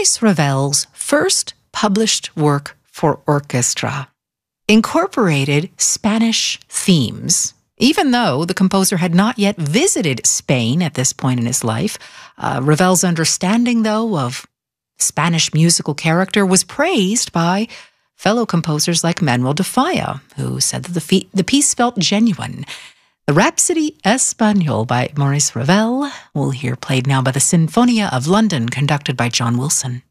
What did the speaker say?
Maurice Ravel's first published work for orchestra incorporated Spanish themes. Even though the composer had not yet visited Spain at this point in his life, Ravel's understanding, though, of Spanish musical character was praised by fellow composers like Manuel de Falla, who said that the piece felt genuine. The Rhapsody Espagnole by Maurice Ravel, we'll hear played now by the Sinfonia of London, conducted by John Wilson.